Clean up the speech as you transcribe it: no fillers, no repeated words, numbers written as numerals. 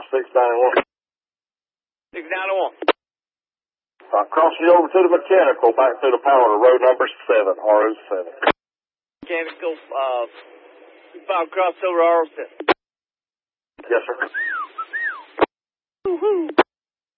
691. 691. Crossing you over to the mechanical, back to the power to road number 7, RO7. Mechanical, power crossover RO7. Yes, sir.